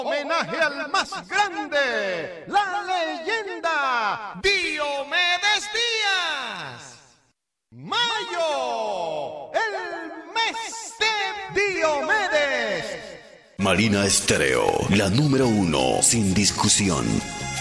Homenaje al más grande, la leyenda Diomedes Díaz. Mayo, el mes de Diomedes. Marina Estéreo, la número 1 sin discusión.